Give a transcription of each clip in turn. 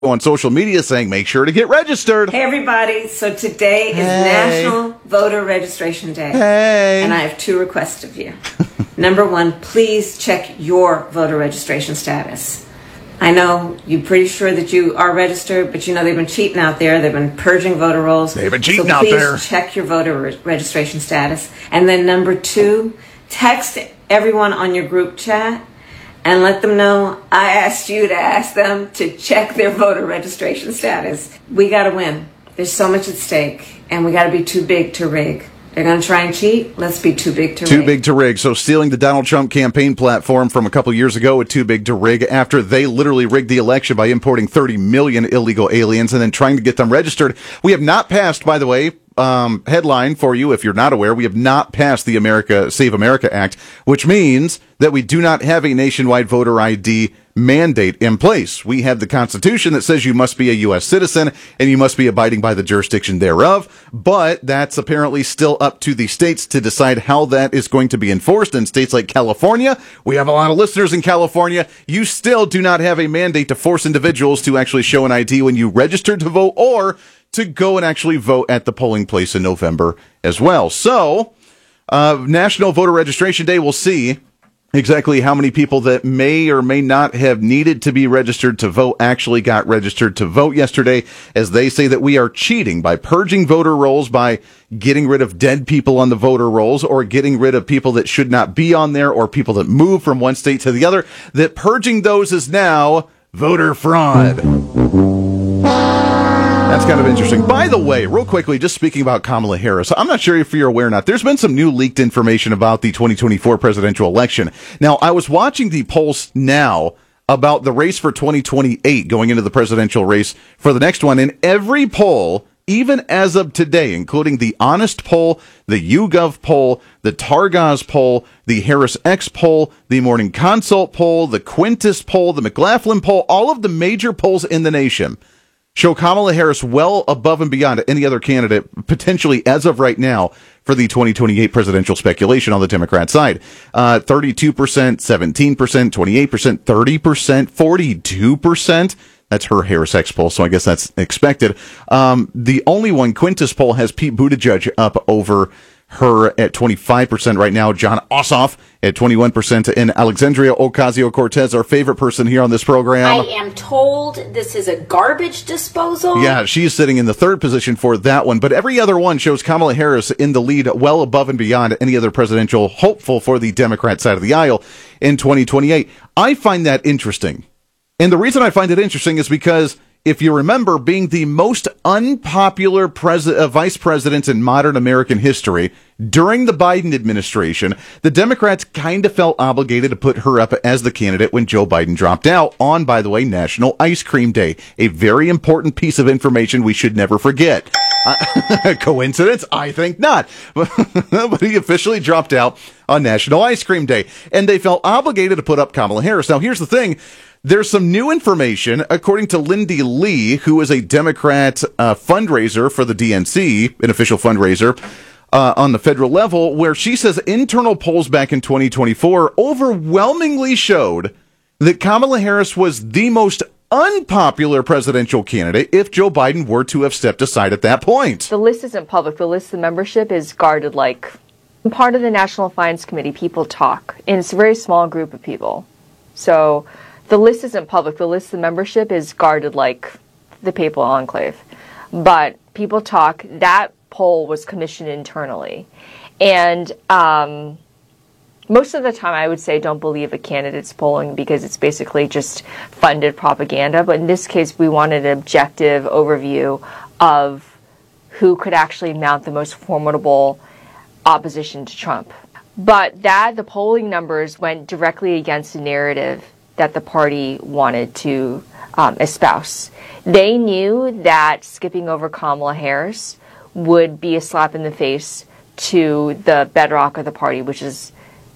on social media saying, make sure to get registered. Hey, everybody. So today is National Voter Registration Day. Hey. And I have two requests of you. Number one, please check your voter registration status. I know you're pretty sure that you are registered, but you know they've been cheating out there. They've been purging voter rolls. They've been cheating out there. Please check your voter registration status. And then number two, text everyone on your group chat and let them know I asked you to ask them to check their voter registration status. We got to win. There's so much at stake, and we got to be too big to rig. They're going to try and cheat. Let's be too big to rig. Too big to rig. So stealing the Donald Trump campaign platform from a couple years ago with too big to rig after they literally rigged the election by importing 30 million illegal aliens and then trying to get them registered. We have not passed, by the way, headline for you if you're not aware, we have not passed the Save America Act, which means that we do not have a nationwide voter ID mandate in place. We have the Constitution that says you must be a U.S. citizen and you must be abiding by the jurisdiction thereof, but that's apparently still up to the states to decide how that is going to be enforced. In states like California, we have a lot of listeners in California, you still do not have a mandate to force individuals to actually show an ID when you register to vote or to go and actually vote at the polling place in November as well. So, National Voter Registration Day, we'll see exactly how many people that may or may not have needed to be registered to vote actually got registered to vote yesterday, as they say that we are cheating by purging voter rolls, by getting rid of dead people on the voter rolls, or getting rid of people that should not be on there, or people that move from one state to the other, that purging those is now voter fraud. That's kind of interesting. By the way, real quickly, just speaking about Kamala Harris, I'm not sure if you're aware or not, there's been some new leaked information about the 2024 presidential election. Now, I was watching the polls now about the race for 2028 going into the presidential race for the next one, and every poll, even as of today, including the Honest poll, the YouGov poll, the Targaz poll, the Harris X poll, the Morning Consult poll, the Quintus poll, the McLaughlin poll, all of the major polls in the nation show Kamala Harris well above and beyond any other candidate, potentially as of right now, for the 2028 presidential speculation on the Democrat side. 32%, 17%, 28%, 30%, 42%. That's her Harris X poll, so I guess that's expected. The only one, Quintus poll, has Pete Buttigieg up over her at 25% right now, Jon Ossoff at 21%, and Alexandria Ocasio-Cortez, our favorite person here on this program. I am told this is a garbage disposal. Yeah, she's sitting in the third position for that one, but every other one shows Kamala Harris in the lead well above and beyond any other presidential hopeful for the Democrat side of the aisle in 2028. I find that interesting. And the reason I find it interesting is because, if you remember, being the most unpopular vice president in modern American history during the Biden administration, the Democrats kind of felt obligated to put her up as the candidate when Joe Biden dropped out on, by the way, National Ice Cream Day. A very important piece of information we should never forget. Coincidence? I think not. But he officially dropped out on National Ice Cream Day, and they felt obligated to put up Kamala Harris. Now, here's the thing. There's some new information, according to Lindy Lee, who is a Democrat fundraiser for the DNC, an official fundraiser on the federal level, where she says internal polls back in 2024 overwhelmingly showed that Kamala Harris was the most unpopular presidential candidate if Joe Biden were to have stepped aside at that point. The list isn't public. The list of membership is guarded like part of the National Finance Committee. People talk, and it's a very small group of people. So the list isn't public. The list of membership is guarded like the Papal Enclave. But people talk. That poll was commissioned internally. And most of the time, I would say don't believe a candidate's polling because it's basically just funded propaganda. But in this case, we wanted an objective overview of who could actually mount the most formidable opposition to Trump. But the polling numbers went directly against the narrative that the party wanted to espouse. They knew that skipping over Kamala Harris would be a slap in the face to the bedrock of the party, which is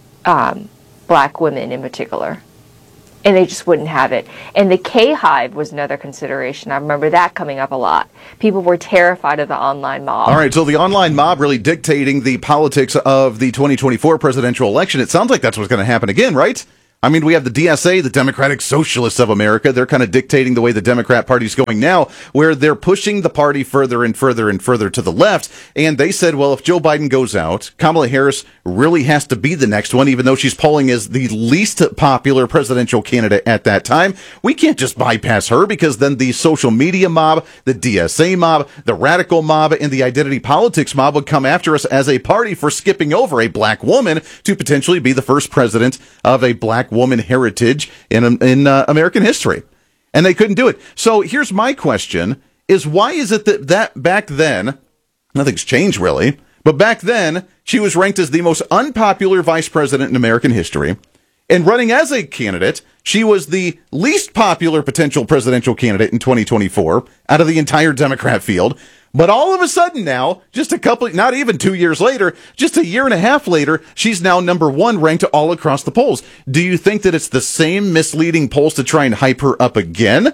black women in particular. And they just wouldn't have it. And the K-Hive was another consideration. I remember that coming up a lot. People were terrified of the online mob. All right, so the online mob really dictating the politics of the 2024 presidential election. It sounds like that's what's going to happen again, right? I mean, we have the DSA, the Democratic Socialists of America. They're kind of dictating the way the Democrat Party's going now, where they're pushing the party further and further and further to the left. And they said, well, if Joe Biden goes out, Kamala Harris really has to be the next one, even though she's polling as the least popular presidential candidate at that time. We can't just bypass her, because then the social media mob, the DSA mob, the radical mob, and the identity politics mob would come after us as a party for skipping over a black woman to potentially be the first president of a black woman heritage in American history. And they couldn't do it. So here's my question, is why is it that back then, nothing's changed really, but back then she was ranked as the most unpopular vice president in American history, and running as a candidate, she was the least popular potential presidential candidate in 2024 out of the entire Democrat field. But all of a sudden now, just not even 2 years later, just a year and a half later, she's now number one ranked all across the polls. Do you think that it's the same misleading polls to try and hype her up again?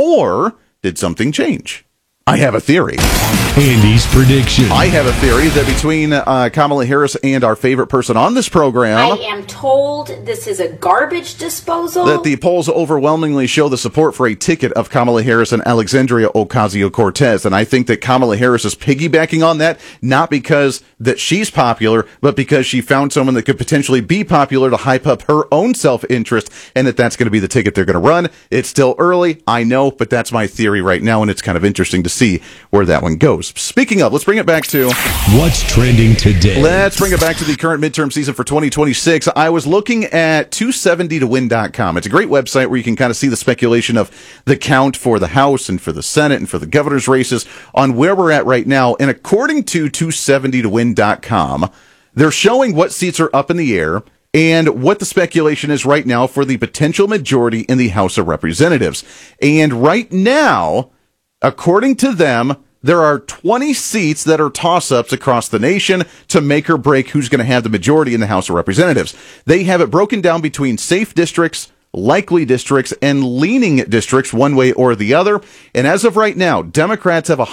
Or did something change? I have a theory. Andy's prediction. I have a theory that between Kamala Harris and our favorite person on this program, I am told this is a garbage disposal. that the polls overwhelmingly show the support for a ticket of Kamala Harris and Alexandria Ocasio-Cortez. And I think that Kamala Harris is piggybacking on that, not because that she's popular, but because she found someone that could potentially be popular to hype up her own self-interest, and that's going to be the ticket they're going to run. It's still early, I know, but that's my theory right now, and it's kind of interesting to see where that one goes. Speaking of, let's bring it back to what's trending today. Let's bring it back to the current midterm season for 2026. I was looking at 270towin.com. It's a great website where you can kind of see the speculation of the count for the House and for the Senate and for the governor's races on where we're at right now. And according to 270towin.com, they're showing what seats are up in the air and what the speculation is right now for the potential majority in the House of Representatives. And right now, according to them, there are 20 seats that are toss-ups across the nation to make or break who's going to have the majority in the House of Representatives. They have it broken down between safe districts, likely districts, and leaning districts one way or the other. And as of right now, Democrats have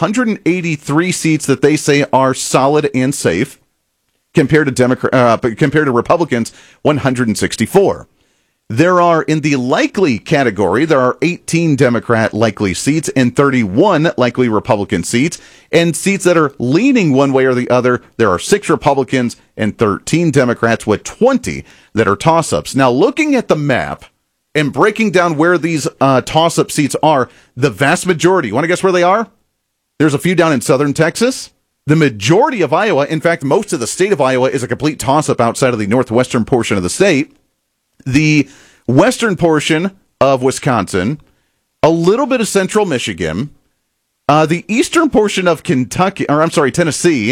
183 seats that they say are solid and safe, compared to Republicans, 164. There are, in the likely category, there are 18 Democrat likely seats and 31 likely Republican seats. And seats that are leaning one way or the other, there are 6 Republicans and 13 Democrats, with 20 that are toss-ups. Now, looking at the map and breaking down where these toss-up seats are, the vast majority, you want to guess where they are? There's a few down in southern Texas. The majority of Iowa, in fact, most of the state of Iowa, is a complete toss-up outside of the northwestern portion of the state. The western portion of Wisconsin, a little bit of central Michigan, the eastern portion of Tennessee,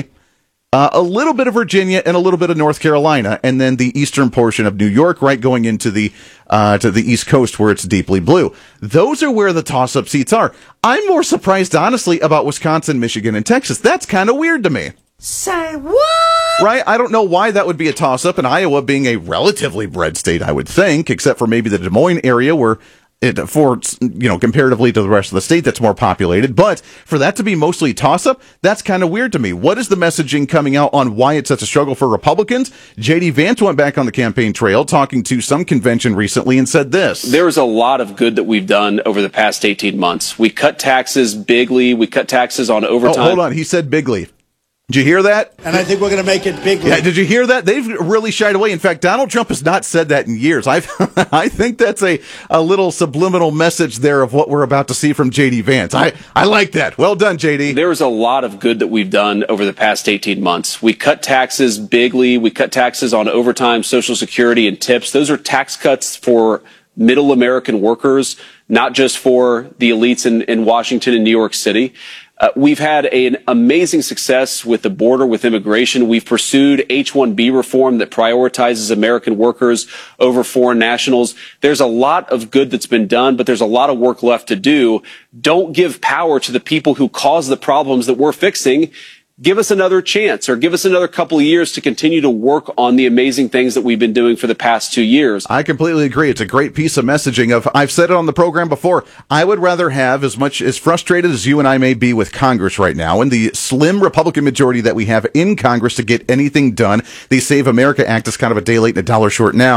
a little bit of Virginia, and a little bit of North Carolina, and then the eastern portion of New York, right going into the to the East Coast where it's deeply blue. Those are where the toss-up seats are. I'm more surprised, honestly, about Wisconsin, Michigan, and Texas. That's kind of weird to me. Say what? Right? I don't know why that would be a toss-up, and Iowa being a relatively red state, I would think, except for maybe the Des Moines area where comparatively to the rest of the state that's more populated. But for that to be mostly toss-up, that's kind of weird to me. What is the messaging coming out on why it's such a struggle for Republicans? J.D. Vance went back on the campaign trail talking to some convention recently and said this. There's a lot of good that we've done over the past 18 months. We cut taxes bigly. We cut taxes on overtime. Oh, hold on. He said bigly. Did you hear that? And I think we're going to make it big. Yeah, did you hear that? They've really shied away. In fact, Donald Trump has not said that in years. I think that's a little subliminal message there of what we're about to see from J.D. Vance. I like that. Well done, J.D. There's a lot of good that we've done over the past 18 months. We cut taxes bigly. We cut taxes on overtime, Social Security, and tips. Those are tax cuts for middle American workers, not just for the elites in Washington and New York City. We've had an amazing success with the border, with immigration. We've pursued H-1B reform that prioritizes American workers over foreign nationals. There's a lot of good that's been done, but there's a lot of work left to do. Don't give power to the people who cause the problems that we're fixing. Give us another chance, or give us another couple of years to continue to work on the amazing things that we've been doing for the past 2 years. I completely agree. It's a great piece of messaging. I've said it on the program before. I would rather have, as much as frustrated as you and I may be with Congress right now, and the slim Republican majority that we have in Congress to get anything done. The Save America Act is kind of a day late and a dollar short now.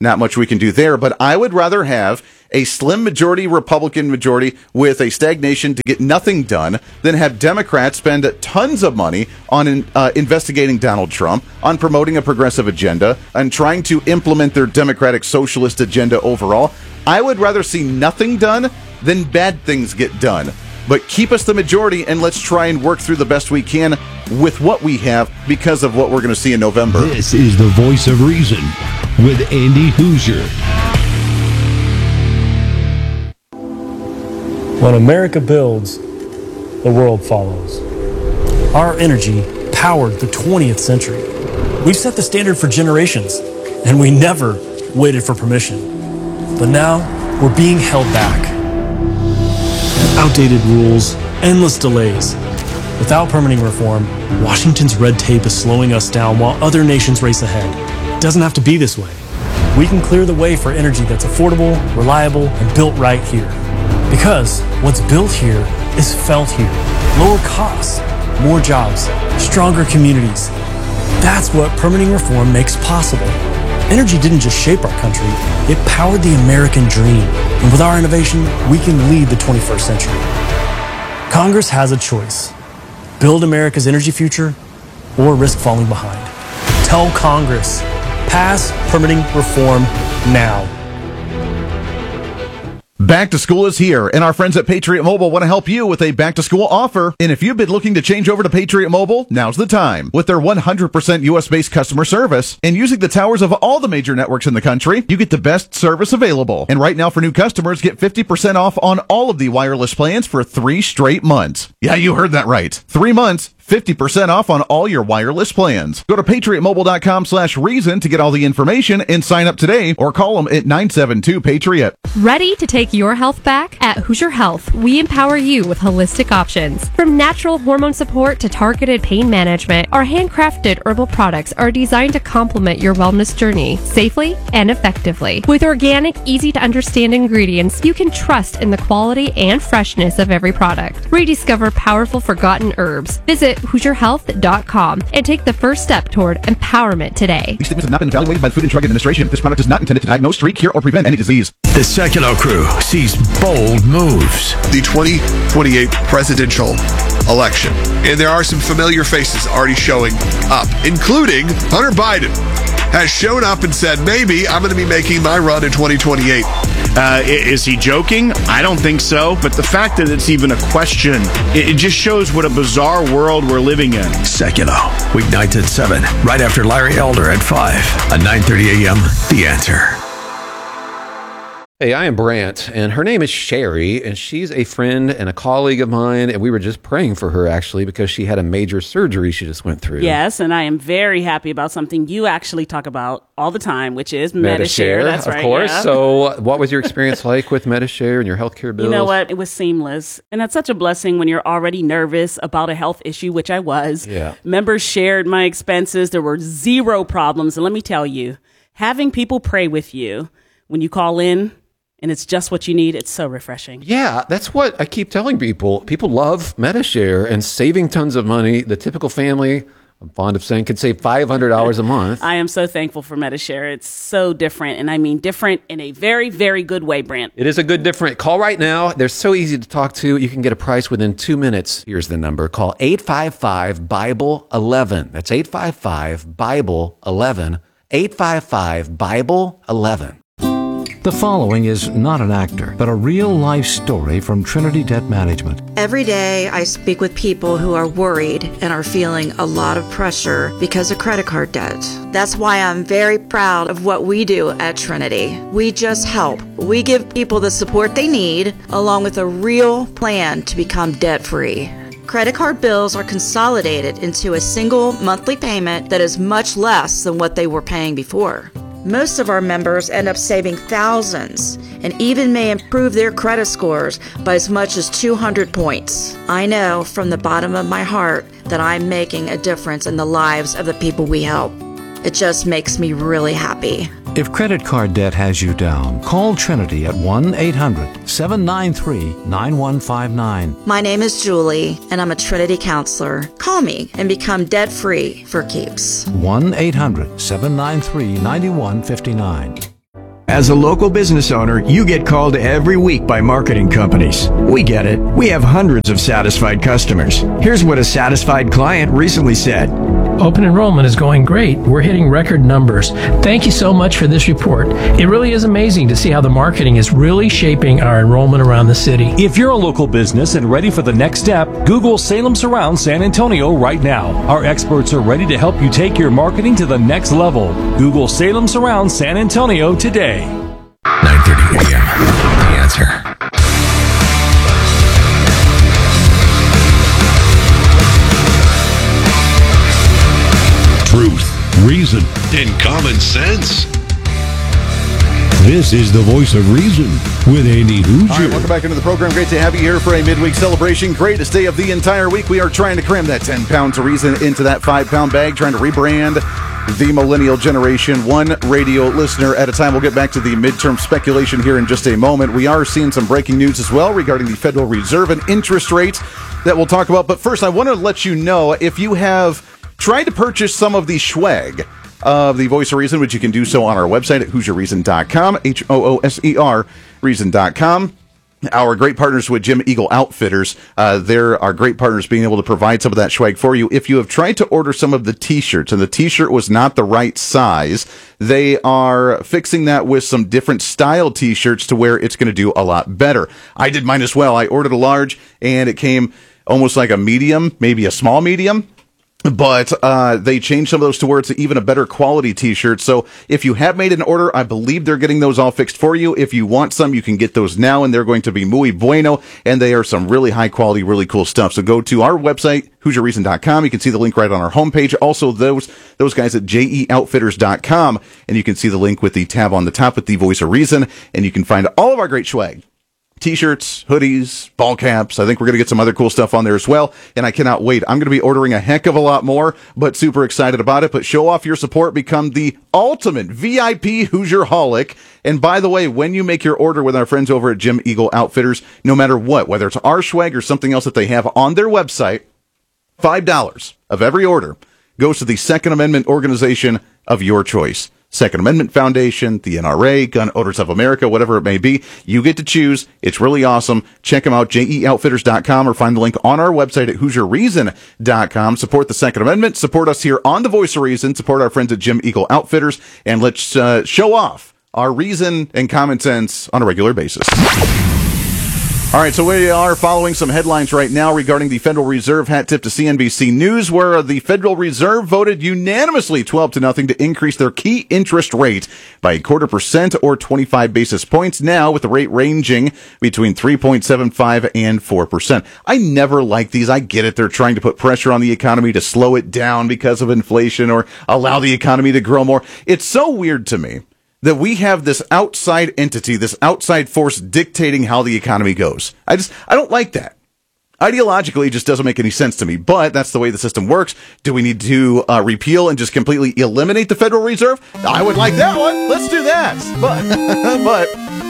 not much we can do there. But I would rather have a slim majority Republican majority with a stagnation to get nothing done than have Democrats spend tons of money on investigating Donald Trump, on promoting a progressive agenda, and trying to implement their democratic socialist agenda overall. I would rather see nothing done than bad things get done. But keep us the majority, and let's try and work through the best we can with what we have because of what we're going to see in November. This is the Voice of Reason with Andy Hoosier. When America builds, the world follows. Our energy powered the 20th century. We've set the standard for generations, and we never waited for permission. But now, we're being held back. Outdated rules, endless delays. Without permitting reform, Washington's red tape is slowing us down while other nations race ahead. It doesn't have to be this way. We can clear the way for energy that's affordable, reliable, and built right here. Because what's built here is felt here. Lower costs, more jobs, stronger communities. That's what permitting reform makes possible. Energy didn't just shape our country, it powered the American dream. And with our innovation, we can lead the 21st century. Congress has a choice. Build America's energy future or risk falling behind. Tell Congress, pass permitting reform now. Back to school is here, and our friends at Patriot Mobile want to help you with a back-to-school offer. And if you've been looking to change over to Patriot Mobile, now's the time. With their 100% U.S.-based customer service and using the towers of all the major networks in the country, you get the best service available. And right now, for new customers, get 50% off on all of the wireless plans for 3 straight months. Yeah, you heard that right. 3 months. 50% off on all your wireless plans. Go to patriotmobile.com/reason to get all the information and sign up today, or call them at 972-PATRIOT. Ready to take your health back? At Hoosier Health, we empower you with holistic options. From natural hormone support to targeted pain management, our handcrafted herbal products are designed to complement your wellness journey safely and effectively. With organic, easy-to-understand ingredients, you can trust in the quality and freshness of every product. Rediscover powerful forgotten herbs. Visit HoosierHealth.com and take the first step toward empowerment today. These statements have not been evaluated by the Food and Drug Administration. This product is not intended to diagnose, treat, cure, or prevent any disease. The Sekulow crew sees bold moves. The 2028 presidential election. And there are some familiar faces already showing up, including Hunter Biden has shown up and said, maybe I'm going to be making my run in 2028. Is he joking? I don't think so. But the fact that it's even a question, it just shows what a bizarre world we're living in. Sekulow, weeknights at 7, right after Larry Elder at 5 on 9:30 a.m. The Answer. Hey, I am Brant, and her name is Sherry, and she's a friend and a colleague of mine, and we were just praying for her, actually, because she had a major surgery she just went through. Yes, and I am very happy about something you actually talk about all the time, which is Medi-Share. That's right. Of course. Yeah. So what was your experience like with Medi-Share and your healthcare bills? You know what? It was seamless. And that's such a blessing when you're already nervous about a health issue, which I was. Yeah. Members shared my expenses. There were 0 problems. And let me tell you, having people pray with you when you call in, and it's just what you need, it's so refreshing. Yeah, that's what I keep telling people. People love Medi-Share and saving tons of money. The typical family, I'm fond of saying, could save $500 a month. I am so thankful for Medi-Share. It's so different, and I mean different in a very, very good way, Brant. It is a good different. Call right now. They're so easy to talk to. You can get a price within 2 minutes. Here's the number. Call 855-BIBLE-11. That's 855-BIBLE-11. 855-BIBLE-11. The following is not an actor, but a real-life story from Trinity Debt Management. Every day I speak with people who are worried and are feeling a lot of pressure because of credit card debt. That's why I'm very proud of what we do at Trinity. We just help. We give people the support they need, along with a real plan to become debt-free. Credit card bills are consolidated into a single monthly payment that is much less than what they were paying before. Most of our members end up saving thousands and even may improve their credit scores by as much as 200 points. I know from the bottom of my heart that I'm making a difference in the lives of the people we help. It just makes me really happy. If credit card debt has you down, call Trinity at 1-800-793-9159. My name is Julie, and I'm a Trinity counselor. Call me and become debt-free for keeps. 1-800-793-9159. As a local business owner, you get called every week by marketing companies. We get it. We have hundreds of satisfied customers. Here's what a satisfied client recently said. Open enrollment is going great. We're hitting record numbers. Thank you so much for this report. It really is amazing to see how the marketing is really shaping our enrollment around the city. If you're a local business and ready for the next step, Google Salem Surround San Antonio right now. Our experts are ready to help you take your marketing to the next level. Google Salem Surround San Antonio today. 9:30 a.m. The Answer. Truth, reason, and common sense. This is the voice of reason with Andy Hoosier. All right, welcome back into the program. Great to have you here for a midweek celebration. Greatest day of the entire week. We are trying to cram that 10 pounds of reason into that 5-pound bag, trying to rebrand the millennial generation, one radio listener at a time. We'll get back to the midterm speculation here in just a moment. We are seeing some breaking news as well regarding the Federal Reserve and interest rates that we'll talk about. But first, I want to let you know, if you have tried to purchase some of the swag of the Voice of Reason, which you can do so on our website at HoosierReason.com, HOOSER Reason.com. Our great partners with Jim Eagle Outfitters, they're our great partners being able to provide some of that swag for you. If you have tried to order some of the t-shirts and the t-shirt was not the right size, they are fixing that with some different style t-shirts to where it's going to do a lot better. I did mine as well. I ordered a large and it came almost like a medium, maybe a small medium. But they changed some of those to where it's even a better quality t-shirt. So if you have made an order, I believe they're getting those all fixed for you. If you want some, you can get those now, and they're going to be muy bueno, and they are some really high quality, really cool stuff. So go to our website, HoosierReason.com. You can see the link right on our homepage. Also, those guys at JEOutfitters.com, and you can see the link with the tab on the top with the Voice of Reason, and you can find all of our great swag. T-shirts, hoodies, ball caps. I think we're going to get some other cool stuff on there as well, and I cannot wait. I'm going to be ordering a heck of a lot more, but super excited about it. But show off your support. Become the ultimate VIP Hoosier-holic. And by the way, when you make your order with our friends over at Jim Eagle Outfitters, no matter what, whether it's our swag or something else that they have on their website, $5 of every order goes to the Second Amendment organization of your choice. Second Amendment Foundation, the NRA, Gun Owners of America, whatever it may be. You get to choose. It's really awesome. Check them out, JEOutfitters.com, or find the link on our website at HoosierReason.com. Support the Second Amendment. Support us here on The Voice of Reason. Support our friends at Jim Eagle Outfitters. And let's show off our reason and common sense on a regular basis. All right, so we are following some headlines right now regarding the Federal Reserve. Hat tip to CNBC News, where the Federal Reserve voted unanimously 12-0 to increase their key interest rate by 0.25% or 25 basis points, now with the rate ranging between 3.75 and 4%. I never like these. I get it. They're trying to put pressure on the economy to slow it down because of inflation or allow the economy to grow more. It's so weird to me that we have this outside entity, this outside force dictating how the economy goes. I don't like that. Ideologically, it just doesn't make any sense to me, but that's the way the system works. Do we need to repeal and just completely eliminate the Federal Reserve? I would like that one. Let's do that. But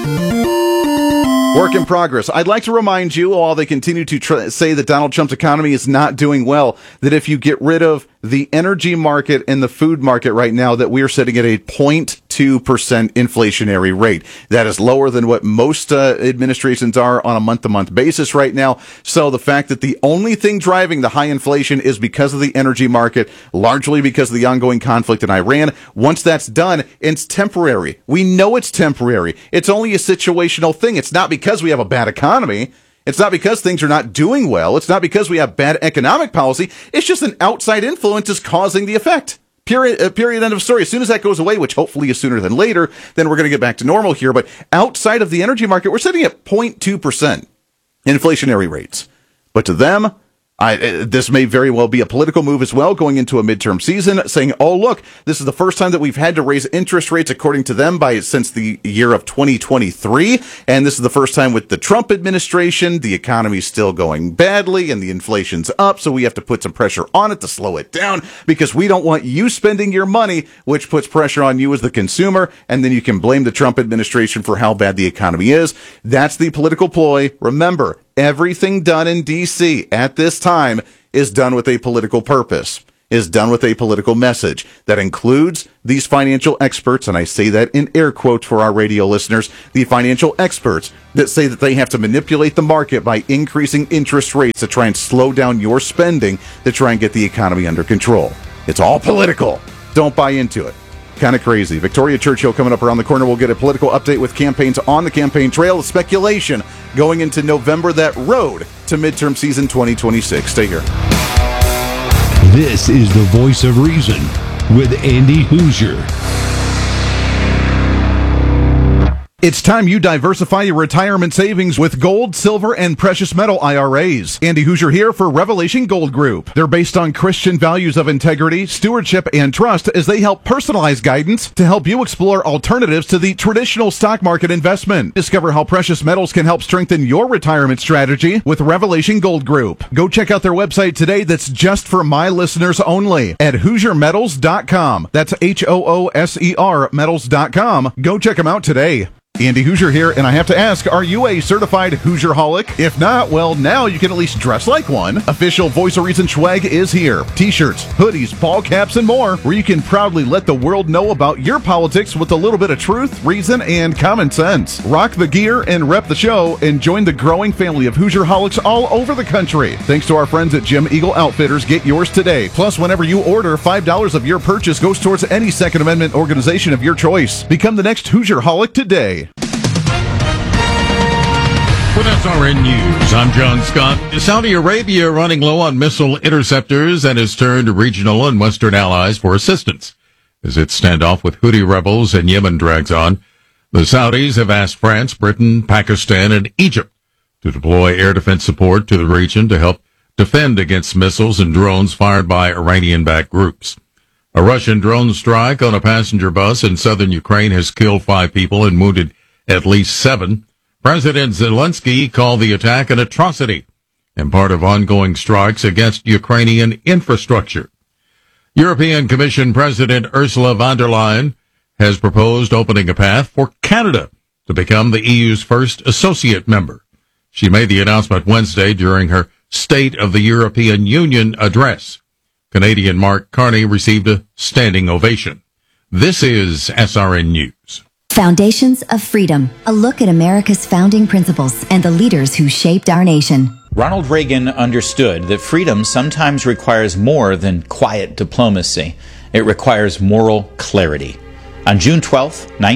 work in progress. I'd like to remind you, while they continue to say that Donald Trump's economy is not doing well, that if you get rid of the energy market and the food market right now, that we are sitting at a 0.2% inflationary rate. That is lower than what most administrations are on a month-to-month basis right now. So the fact that the only thing driving the high inflation is because of the energy market, largely because of the ongoing conflict in Iran, once that's done, it's temporary. We know it's temporary. It's only a situational thing. It's not because we have a bad economy. It's not because things are not doing well. It's not because we have bad economic policy. It's just an outside influence is causing the effect. Period, end of story. As soon as that goes away, which hopefully is sooner than later, then we're going to get back to normal here. But outside of the energy market, we're sitting at 0.2% inflationary rates. But to them, this may very well be a political move as well, going into a midterm season, saying, oh, look, this is the first time that we've had to raise interest rates, according to them, since the year of 2023. And this is the first time with the Trump administration. The economy's still going badly and the inflation's up. So we have to put some pressure on it to slow it down because we don't want you spending your money, which puts pressure on you as the consumer. And then you can blame the Trump administration for how bad the economy is. That's the political ploy. Remember, everything done in D.C. at this time is done with a political purpose. is done with a political message that includes these financial experts, and I say that in air quotes for our radio listeners, the financial experts that say that they have to manipulate the market by increasing interest rates to try and slow down your spending to try and get the economy under control. It's all political. Don't buy into it. Kind of crazy. Victoria Churchill coming up around the corner. We'll get a political update with campaigns on the campaign trail. Speculation going into November, that road to midterm season 2026. Stay here. This is the Voice of Reason with Andy Hoosier. It's time you diversify your retirement savings with gold, silver, and precious metal IRAs. Andy Hoosier here for Revelation Gold Group. They're based on Christian values of integrity, stewardship, and trust as they help personalize guidance to help you explore alternatives to the traditional stock market investment. Discover how precious metals can help strengthen your retirement strategy with Revelation Gold Group. Go check out their website today that's just for my listeners only at HoosierMetals.com. That's HOOSER metals.com. Go check them out today. Andy Hoosier here, and I have to ask, are you a certified Hoosier-holic? If not, well, now you can at least dress like one. Official Voice of Reason swag is here. T-shirts, hoodies, ball caps, and more, where you can proudly let the world know about your politics with a little bit of truth, reason, and common sense. Rock the gear and rep the show, and join the growing family of Hoosier-holics all over the country. Thanks to our friends at Jim Eagle Outfitters, get yours today. Plus, whenever you order, $5 of your purchase goes towards any Second Amendment organization of your choice. Become the next Hoosier-holic today. With SRN News, I'm John Scott. Saudi Arabia running low on missile interceptors and has turned to regional and Western allies for assistance as its standoff with Houthi rebels in Yemen drags on. The Saudis have asked France, Britain, Pakistan, and Egypt to deploy air defense support to the region to help defend against missiles and drones fired by Iranian-backed groups. A Russian drone strike on a passenger bus in southern Ukraine has killed 5 people and wounded at least 7. President Zelensky called the attack an atrocity and part of ongoing strikes against Ukrainian infrastructure. European Commission President Ursula von der Leyen has proposed opening a path for Canada to become the EU's first associate member. She made the announcement Wednesday during her State of the European Union address. Canadian Mark Carney received a standing ovation. This is SRN News. Foundations of Freedom, a look at America's founding principles and the leaders who shaped our nation. Ronald Reagan understood that freedom sometimes requires more than quiet diplomacy. It requires moral clarity. On June 12,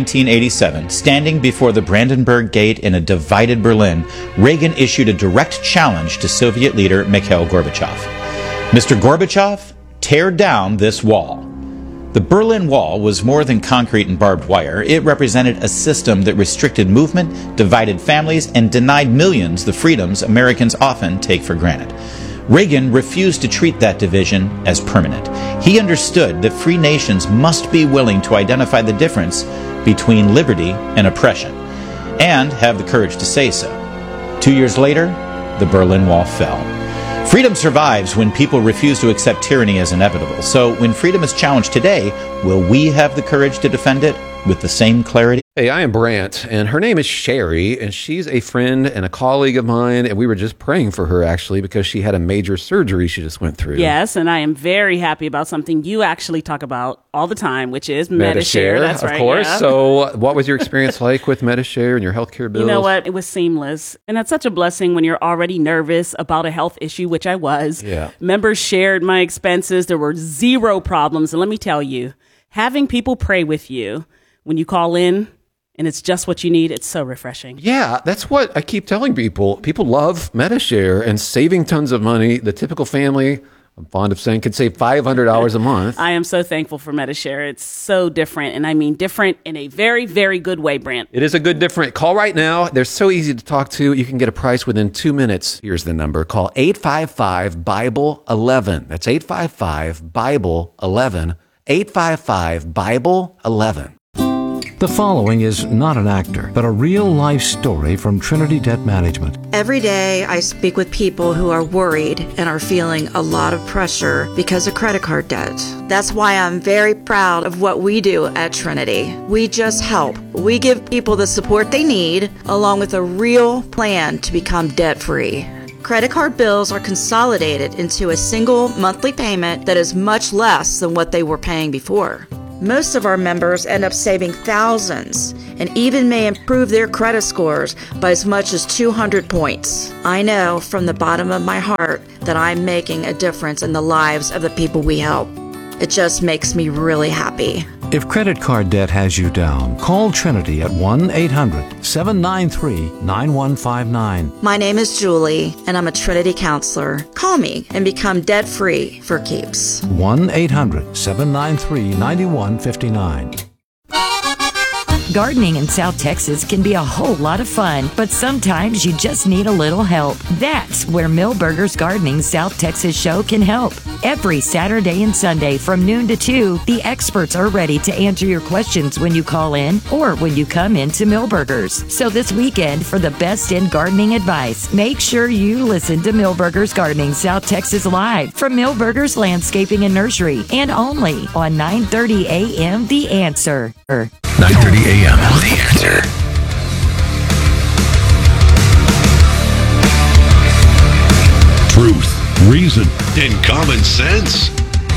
1987, standing before the Brandenburg Gate in a divided Berlin, Reagan issued a direct challenge to Soviet leader Mikhail Gorbachev. Mr. Gorbachev, tear down this wall. The Berlin Wall was more than concrete and barbed wire. It represented a system that restricted movement, divided families, and denied millions the freedoms Americans often take for granted. Reagan refused to treat that division as permanent. He understood that free nations must be willing to identify the difference between liberty and oppression, and have the courage to say so. 2 years later, the Berlin Wall fell. Freedom survives when people refuse to accept tyranny as inevitable. So when freedom is challenged today, will we have the courage to defend it with the same clarity? Hey, I am Brant, and her name is Sherry, and she's a friend and a colleague of mine, and we were just praying for her, actually, because she had a major surgery she just went through. Yes, and I am very happy about something you actually talk about all the time, which is Medi-Share. That's right. Of course. Yeah. So what was your experience like with Medi-Share and your healthcare bills? You know what? It was seamless. And that's such a blessing when you're already nervous about a health issue, which I was. Yeah. Members shared my expenses. There were 0 problems. And let me tell you, having people pray with you when you call in, and it's just what you need, it's so refreshing. Yeah, that's what I keep telling people. People love Medi-Share and saving tons of money. The typical family, I'm fond of saying, could save $500 a month. I am so thankful for Medi-Share. It's so different, and I mean different in a very, very good way, Brant. It is a good different. Call right now. They're so easy to talk to. You can get a price within 2 minutes. Here's the number. Call 855-BIBLE-11. That's 855-BIBLE-11. 855-BIBLE-11. The following is not an actor, but a real-life story from Trinity Debt Management. Every day I speak with people who are worried and are feeling a lot of pressure because of credit card debt. That's why I'm very proud of what we do at Trinity. We just help. We give people the support they need, along with a real plan to become debt-free. Credit card bills are consolidated into a single monthly payment that is much less than what they were paying before. Most of our members end up saving thousands and even may improve their credit scores by as much as 200 points. I know from the bottom of my heart that I'm making a difference in the lives of the people we help. It just makes me really happy. If credit card debt has you down, call Trinity at 1-800-793-9159. My name is Julie, and I'm a Trinity counselor. Call me and become debt-free for keeps. 1-800-793-9159. Gardening in South Texas can be a whole lot of fun, but sometimes you just need a little help. That's where Millburgers Gardening South Texas Show can help. Every Saturday and Sunday from noon to 2, the experts are ready to answer your questions when you call in or when you come into Millburgers. So this weekend, for the best in gardening advice, make sure you listen to Millburgers Gardening South Texas Live from Millburgers Landscaping and Nursery, and only on 9:30 a.m. The Answer. 9:30 a.m. The Answer. Truth, reason, and common sense.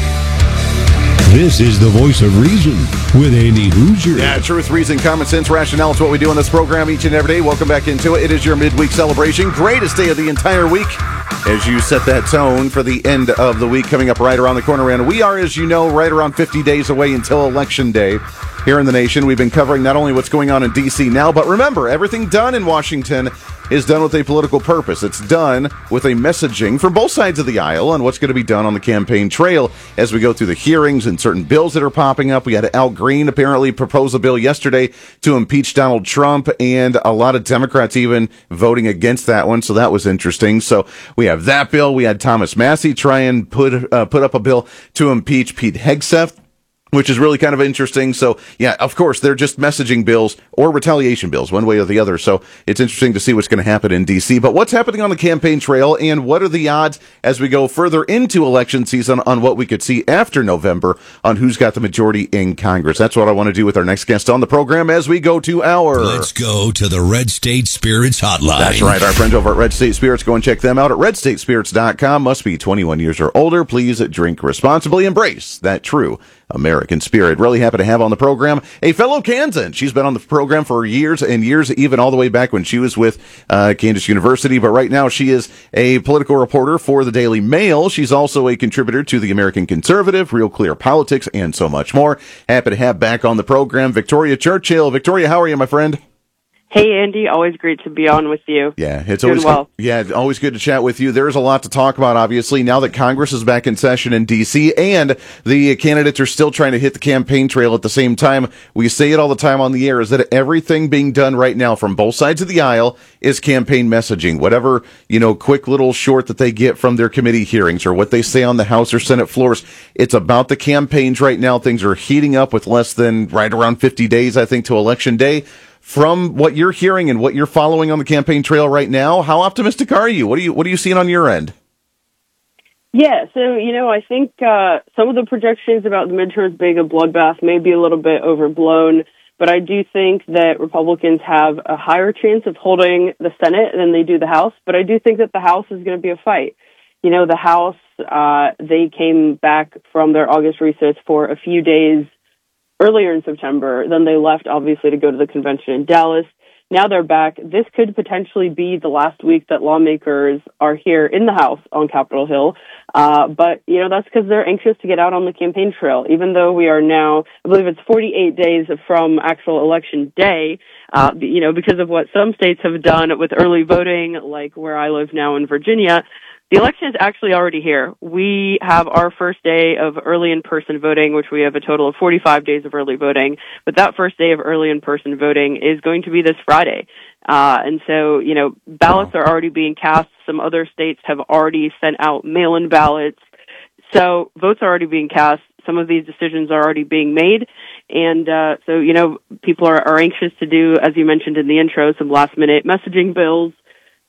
This is the voice of reason with Andy Hoosier. Yeah, truth, reason, common sense, rationale. It's what we do on this program each and every day. Welcome back into it. It is your midweek celebration. Greatest day of the entire week as you set that tone for the end of the week coming up right around the corner. And we are, as you know, right around 50 days away until Election Day here in the nation. We've been covering not only what's going on in D.C. now, but remember, everything done in Washington is done with a political purpose. It's done with a messaging from both sides of the aisle on what's going to be done on the campaign trail as we go through the hearings and certain bills that are popping up. We had Al Green apparently propose a bill yesterday to impeach Donald Trump, and a lot of Democrats even voting against that one, so that was interesting. So we have that bill. We had Thomas Massie try and put up a bill to impeach Pete Hegseth, which is really kind of interesting. So, yeah, of course, they're just messaging bills or retaliation bills, one way or the other. So it's interesting to see what's going to happen in D.C. But what's happening on the campaign trail, and what are the odds as we go further into election season on what we could see after November on who's got the majority in Congress? That's what I want to do with our next guest on the program as we go to our... Let's go to the Red State Spirits Hotline. That's right. Our friends over at Red State Spirits. Go and check them out at redstatespirits.com. Must be 21 years or older. Please drink responsibly. Embrace that true American spirit. Really happy to have on the program a fellow Kansan. She's been on the program for years and years, even all the way back when she was with Kansas University. But right now she is a political reporter for the Daily Mail. She's also a contributor to the American Conservative, Real Clear Politics, and so much more. Happy to have back on the program Victoria Churchill. Victoria, how are you, my friend? Hey, Andy. Always great to be on with you. Yeah, it's always always good to chat with you. There's a lot to talk about, obviously, now that Congress is back in session in D.C., and the candidates are still trying to hit the campaign trail at the same time. We say it all the time on the air, is that everything being done right now from both sides of the aisle is campaign messaging. Whatever, quick little short that they get from their committee hearings or what they say on the House or Senate floors, it's about the campaigns right now. Things are heating up with less than right around 50 days, I think, to Election Day. From what you're hearing and what you're following on the campaign trail right now, how optimistic are you? What are you seeing on your end? Yeah, so, I think some of the projections about the midterms being a bloodbath may be a little bit overblown, but I do think that Republicans have a higher chance of holding the Senate than they do the House, but I do think that the House is going to be a fight. The House, they came back from their August recess for a few days earlier in September. Then they left, obviously, to go to the convention in Dallas. Now they're back. This could potentially be the last week that lawmakers are here in the House on Capitol Hill. But, that's because they're anxious to get out on the campaign trail, even though we are now, I believe it's 48 days from actual election day, because of what some states have done with early voting, like where I live now in Virginia. The election is actually already here. We have our first day of early in-person voting, which we have a total of 45 days of early voting. But that first day of early in-person voting is going to be this Friday. And so, ballots are already being cast. Some other states have already sent out mail-in ballots. So votes are already being cast. Some of these decisions are already being made. And so, people are anxious to do, as you mentioned in the intro, some last-minute messaging bills.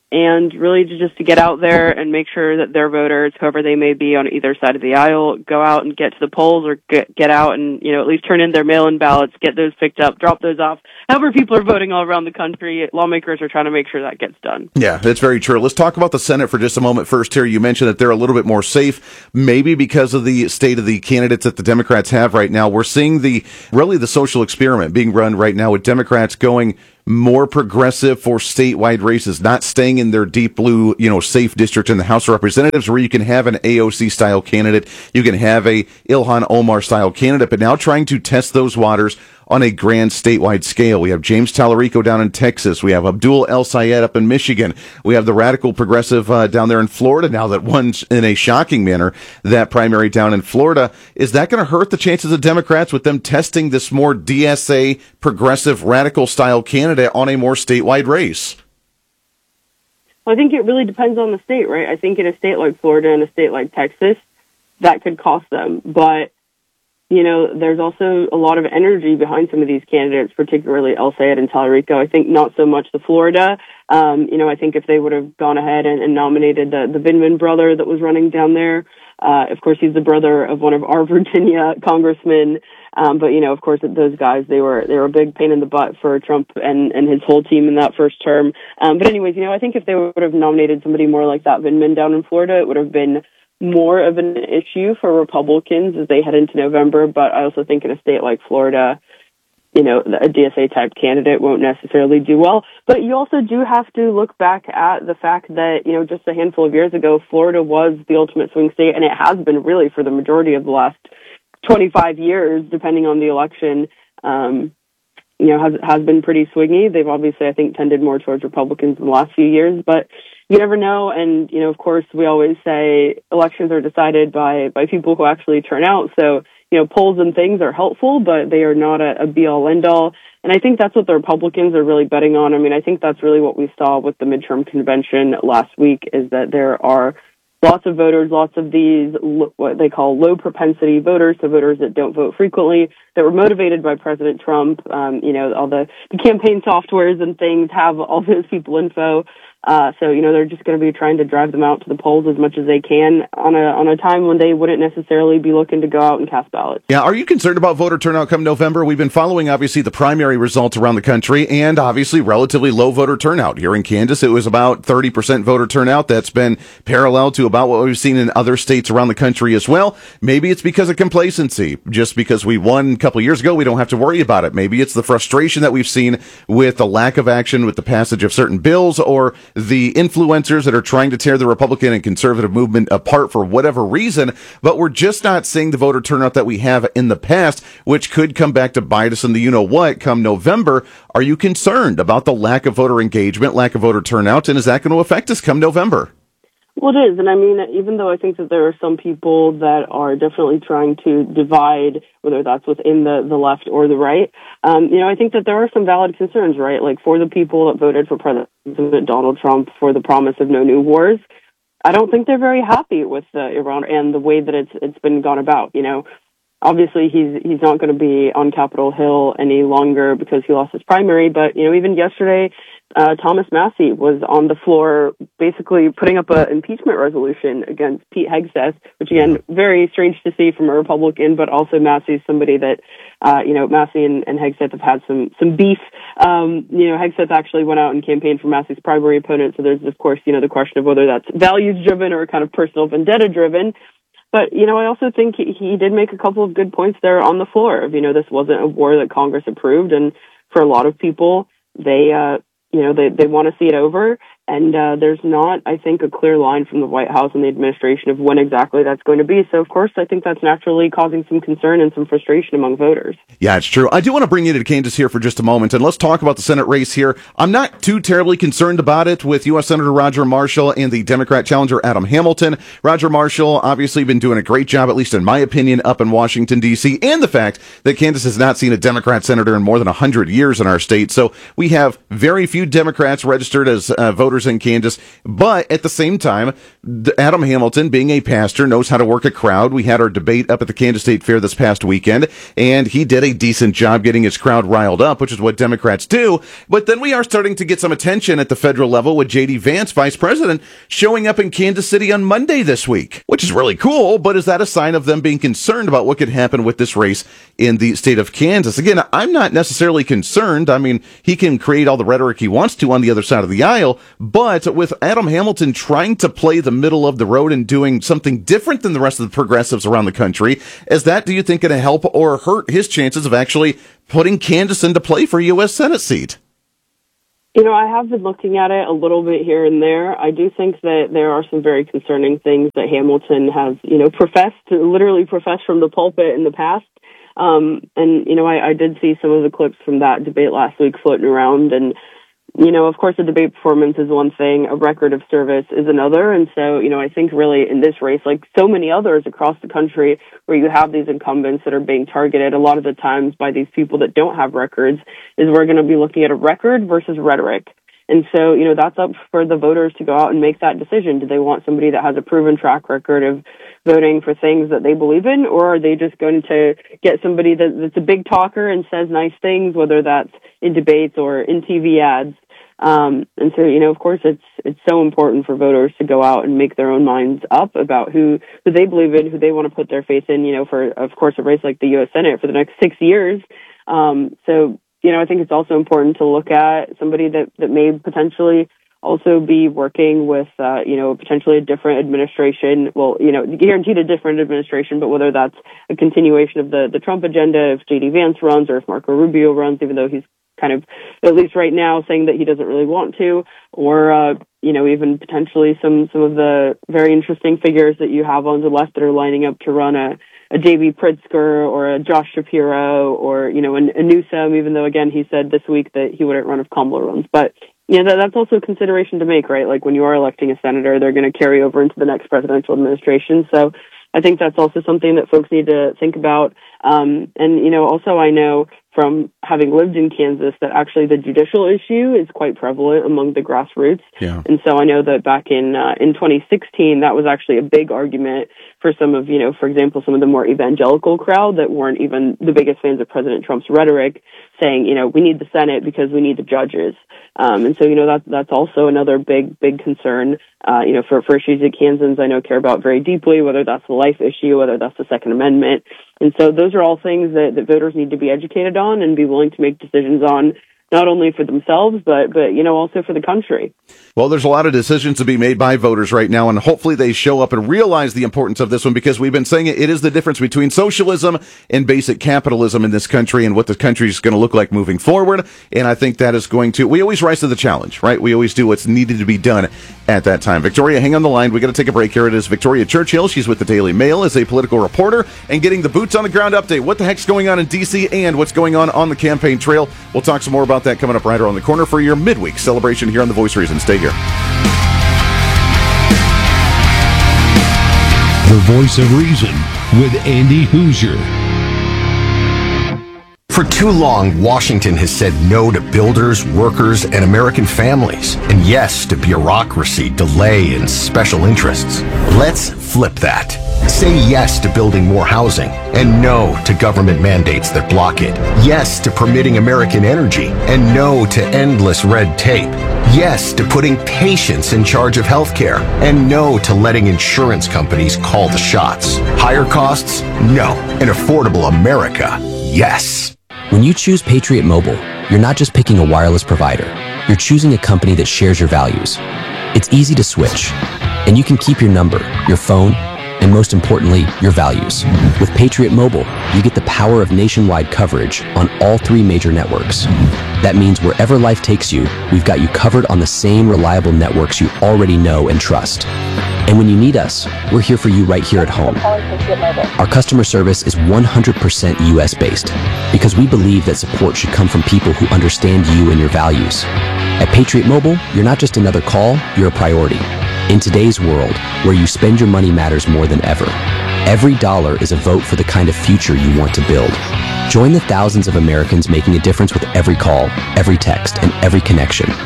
and really just to get out there and make sure that their voters, whoever they may be on either side of the aisle, go out and get to the polls or get out and, at least turn in their mail-in ballots, get those picked up, drop those off. However people are voting all around the country, lawmakers are trying to make sure that gets done. Yeah, that's very true. Let's talk about the Senate for just a moment first here. You mentioned that they're a little bit more safe, maybe because of the state of the candidates that the Democrats have right now. We're seeing the social experiment being run right now with Democrats going more progressive for statewide races, not staying in their deep blue, safe district in the House of Representatives where you can have an AOC style candidate, you can have a Ilhan Omar style candidate, but now trying to test those waters on a grand statewide scale. We have James Tallarico down in Texas. We have Abdul El Sayed up in Michigan. We have the radical progressive down there in Florida now that won in a shocking manner that primary down in Florida. Is that going to hurt the chances of Democrats with them testing this more DSA progressive radical style candidate on a more statewide race? Well, I think it really depends on the state, right? I think in a state like Florida and a state like Texas, that could cost them. But there's also a lot of energy behind some of these candidates, particularly El Sayed and Tallarico. I think not so much the Florida. I think if they would have gone ahead and nominated the Vindman brother that was running down there, of course, he's the brother of one of our Virginia congressmen. But of course, those guys, they were a big pain in the butt for Trump and his whole team in that first term. But anyways, I think if they would have nominated somebody more like that Vindman down in Florida, it would have been more of an issue for Republicans as they head into November. But I also think in a state like Florida, a DSA type candidate won't necessarily do well. But you also do have to look back at the fact that, just a handful of years ago, Florida was the ultimate swing state, and it has been really for the majority of the last 25 years, depending on the election, has been pretty swingy. They've obviously, I think, tended more towards Republicans in the last few years, but you never know. And, of course, we always say elections are decided by people who actually turn out. So, polls and things are helpful, but they are not a be-all, end-all. And I think that's what the Republicans are really betting on. I mean, I think that's really what we saw with the midterm convention last week, is that there are lots of voters, lots of these, what they call low propensity voters, so voters that don't vote frequently, that were motivated by President Trump. All the campaign softwares and things have all those people info. So they're just going to be trying to drive them out to the polls as much as they can on a time when they wouldn't necessarily be looking to go out and cast ballots. Yeah, are you concerned about voter turnout come November? We've been following, obviously, the primary results around the country and, obviously, relatively low voter turnout. Here in Kansas, it was about 30% voter turnout. That's been parallel to about what we've seen in other states around the country as well. Maybe it's because of complacency. Just because we won a couple years ago, we don't have to worry about it. Maybe it's the frustration that we've seen with the lack of action with the passage of certain bills, or the influencers that are trying to tear the Republican and conservative movement apart for whatever reason, but we're just not seeing the voter turnout that we have in the past, which could come back to bite us in the you-know-what come November. Are you concerned about the lack of voter engagement, lack of voter turnout, and is that going to affect us come November? Well, it is. And I mean, even though I think that there are some people that are definitely trying to divide, whether that's within the left or the right, I think that there are some valid concerns, right? Like for the people that voted for President Donald Trump for the promise of no new wars, I don't think they're very happy with Iran and the way that it's been gone about. Obviously he's not going to be on Capitol Hill any longer because he lost his primary, but even yesterday, Thomas Massie was on the floor basically putting up an impeachment resolution against Pete Hegseth, which again, very strange to see from a Republican, but also Massie's somebody that, Massie and Hegseth have had some beef. Hegseth actually went out and campaigned for Massie's primary opponent. So there's, of course, the question of whether that's values driven or kind of personal vendetta driven. But, I also think he did make a couple of good points there on the floor of, this wasn't a war that Congress approved. And for a lot of people, they want to see it over. And there's not, I think, a clear line from the White House and the administration of when exactly that's going to be. So, of course, I think that's naturally causing some concern and some frustration among voters. Yeah, it's true. I do want to bring you to Kansas here for just a moment, and let's talk about the Senate race here. I'm not too terribly concerned about it with U.S. Senator Roger Marshall and the Democrat challenger Adam Hamilton. Roger Marshall obviously been doing a great job, at least in my opinion, up in Washington, D.C., and the fact that Kansas has not seen a Democrat senator in more than 100 years in our state. So we have very few Democrats registered as voters voters in Kansas. But at the same time, Adam Hamilton, being a pastor, knows how to work a crowd. We had our debate up at the Kansas State Fair this past weekend, and he did a decent job getting his crowd riled up, which is what Democrats do. But then we are starting to get some attention at the federal level with J.D. Vance, vice president, showing up in Kansas City on Monday this week, which is really cool. But is that a sign of them being concerned about what could happen with this race in the state of Kansas? Again, I'm not necessarily concerned. I mean, he can create all the rhetoric he wants to on the other side of the aisle, but with Adam Hamilton trying to play the middle of the road and doing something different than the rest of the progressives around the country, is that, do you think, going to help or hurt his chances of actually putting Kansas into play for a U.S. Senate seat? You know, I have been looking at it a little bit here and there. I do think that there are some very concerning things that Hamilton has, literally professed from the pulpit in the past. I did see some of the clips from that debate last week floating around. And, of course, the debate performance is one thing. A record of service is another. And so, I think really in this race, like so many others across the country where you have these incumbents that are being targeted a lot of the times by these people that don't have records, is we're going to be looking at a record versus rhetoric. And so, that's up for the voters to go out and make that decision. Do they want somebody that has a proven track record of voting for things that they believe in, or are they just going to get somebody that's a big talker and says nice things, whether that's in debates or in TV ads? And so, of course, it's so important for voters to go out and make their own minds up about who they believe in, who they want to put their faith in, for, of course, a race like the U.S. Senate for the next 6 years. I think it's also important to look at somebody that may potentially also be working with, potentially a different administration. Well, guaranteed a different administration, but whether that's a continuation of the Trump agenda, if J.D. Vance runs or if Marco Rubio runs, even though he's kind of, at least right now, saying that he doesn't really want to, or, even potentially some of the very interesting figures that you have on the left that are lining up to run a J.B. Pritzker or a Josh Shapiro or, a Newsom, even though, again, he said this week that he wouldn't run if Kamala runs. But, that's also a consideration to make, right? Like when you are electing a senator, they're going to carry over into the next presidential administration. So I think that's also something that folks need to think about. Also I know from having lived in Kansas that actually the judicial issue is quite prevalent among the grassroots. Yeah. And so I know that back in 2016, that was actually a big argument for some of, for example, some of the more evangelical crowd that weren't even the biggest fans of President Trump's rhetoric, saying, we need the Senate because we need the judges. And so, that's also another big concern, for issues that Kansans I know care about very deeply, whether that's the life issue, whether that's the Second Amendment. And so those are all things that voters need to be educated on and be willing to make decisions on, not only for themselves, but also for the country. Well, there's a lot of decisions to be made by voters right now, and hopefully they show up and realize the importance of this one, because we've been saying it is the difference between socialism and basic capitalism in this country and what the country is going to look like moving forward. And I think that is going to, we always rise to the challenge, right? We always do what's needed to be done at that time. Victoria, hang on the line. We got to take a break here. It is Victoria Churchill. She's with the Daily Mail as a political reporter and getting the boots on the ground update. What the heck's going on in D.C. and what's going on the campaign trail? We'll talk some more about that coming up right around the corner for your midweek celebration here on The Voice of Reason. Stay here. The Voice of Reason with Andy Hoosier. For too long, Washington has said no to builders, workers, and American families, and yes to bureaucracy, delay, and special interests. Let's flip that. Say yes to building more housing, and no to government mandates that block it. Yes to permitting American energy, and no to endless red tape. Yes to putting patients in charge of healthcare, and no to letting insurance companies call the shots. Higher costs? No. An affordable America? Yes. When you choose Patriot Mobile, you're not just picking a wireless provider. You're choosing a company that shares your values. It's easy to switch, and you can keep your number, your phone, and most importantly, your values. With Patriot Mobile, you get the power of nationwide coverage on all 3 major networks. That means wherever life takes you, we've got you covered on the same reliable networks you already know and trust. And when you need us, we're here for you right here at home. Our customer service is 100% US-based because we believe that support should come from people who understand you and your values. At Patriot Mobile, you're not just another call, you're a priority. In today's world, where you spend your money matters more than ever, every dollar is a vote for the kind of future you want to build. Join the thousands of Americans making a difference with every call, every text, and every connection.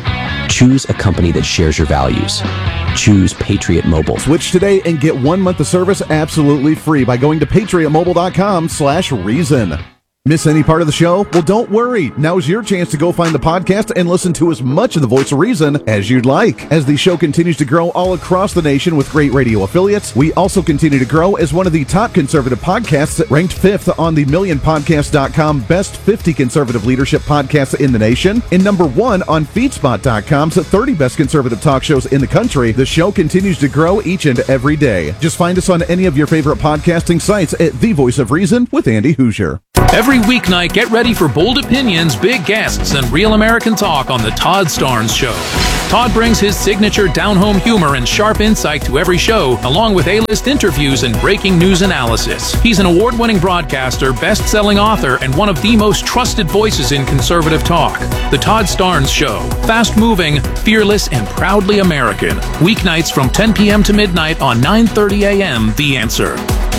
Choose a company that shares your values. Choose Patriot Mobile. Switch today and get 1 month of service absolutely free by going to patriotmobile.com/reason. Miss any part of the show? Well, don't worry. Now's your chance to go find the podcast and listen to as much of the Voice of Reason as you'd like. As the show continues to grow all across the nation with great radio affiliates, we also continue to grow as one of the top conservative podcasts, ranked 5th on the MillionPodcast.com Best 50 Conservative Leadership Podcasts in the nation, and number 1 on FeedSpot.com's 30 Best Conservative Talk Shows in the country. The show continues to grow each and every day. Just find us on any of your favorite podcasting sites at The Voice of Reason with Andy Hoosier. Every weeknight, get ready for bold opinions, big guests, and real American talk on The Todd Starnes Show. Todd brings his signature down-home humor and sharp insight to every show, along with A-list interviews and breaking news analysis. He's an award-winning broadcaster, best-selling author, and one of the most trusted voices in conservative talk. The Todd Starnes Show. Fast-moving, fearless, and proudly American. Weeknights from 10 p.m. to midnight on 9:30 a.m. The Answer.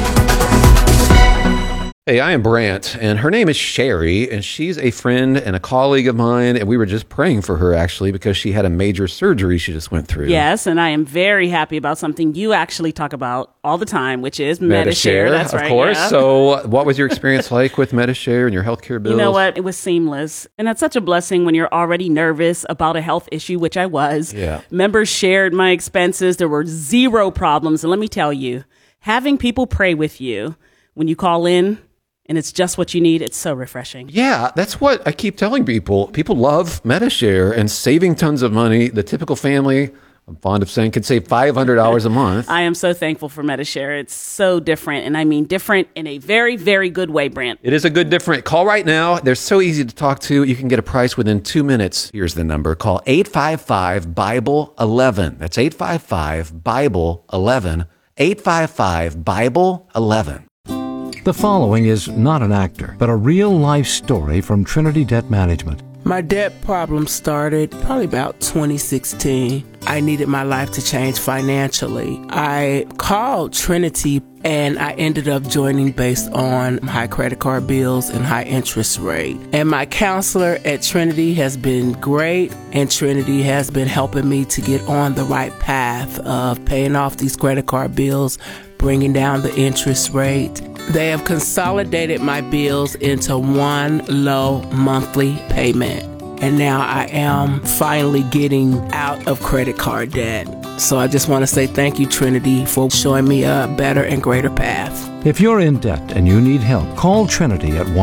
Hey, I am Brant, and her name is Sherry, and she's a friend and a colleague of mine, and we were just praying for her, actually, because she had a major surgery she just went through. Yes, and I am very happy about something you actually talk about all the time, which is Medi-Share. That's right. Of course. Yeah. So what was your experience like with Medi-Share and your healthcare bills? You know what? It was seamless. And that's such a blessing when you're already nervous about a health issue, which I was. Yeah. Members shared my expenses. There were zero problems. And let me tell you, having people pray with you when you call in, and it's just what you need, it's so refreshing. Yeah, that's what I keep telling people. People love Medi-Share and saving tons of money. The typical family, I'm fond of saying, could save $500 a month. I am so thankful for Medi-Share. It's so different, and I mean different in a very, very good way, Brant. It is a good different. Call right now. They're so easy to talk to. You can get a price within 2 minutes. Here's the number. Call 855-BIBLE-11. That's 855-BIBLE-11. 855-BIBLE-11. The following is not an actor, but a real-life story from Trinity Debt Management. My debt problem started probably about 2016. I needed my life to change financially. I called Trinity and I ended up joining based on high credit card bills and high interest rate. And my counselor at Trinity has been great, and Trinity has been helping me to get on the right path of paying off these credit card bills, bringing down the interest rate. They have consolidated my bills into one low monthly payment. And now I am finally getting out of credit card debt. So I just want to say thank you, Trinity, for showing me a better and greater path. If you're in debt and you need help, call Trinity at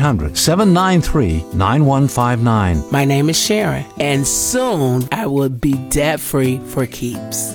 1-800-793-9159. My name is Sharon, and soon I will be debt-free for keeps.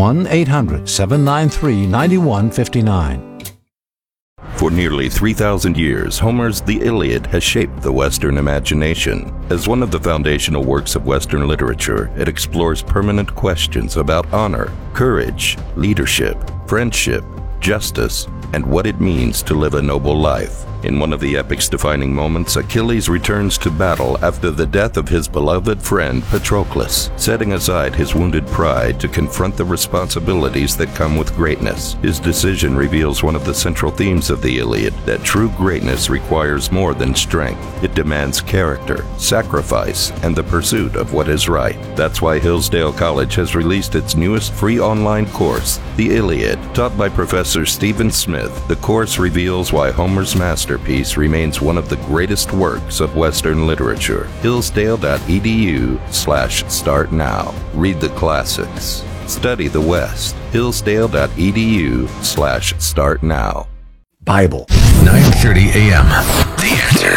1-800-793-9159. For nearly 3,000 years, Homer's The Iliad has shaped the Western imagination. As one of the foundational works of Western literature, it explores permanent questions about honor, courage, leadership, friendship, justice, and what it means to live a noble life. In one of the epic's defining moments, Achilles returns to battle after the death of his beloved friend Patroclus, setting aside his wounded pride to confront the responsibilities that come with greatness. His decision reveals one of the central themes of the Iliad, that true greatness requires more than strength. It demands character, sacrifice, and the pursuit of what is right. That's why Hillsdale College has released its newest free online course, The Iliad. Taught by Professor Stephen Smith, the course reveals why Homer's masterpiece remains one of the greatest works of Western literature. Hillsdale.edu/start now. Read the classics. Study the West. Hillsdale.edu/start now. Bible. 9:30 a.m. The Answer.